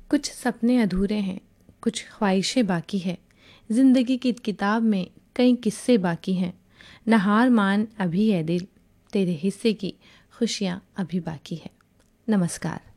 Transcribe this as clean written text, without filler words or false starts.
कुछ सपने अधूरे हैं, कुछ ख्वाहिशें बाकी है। ज़िंदगी की किताब में कई किस्से बाकी हैं। न हार मान अभी है दिल, तेरे हिस्से की खुशियाँ अभी बाकी है। नमस्कार।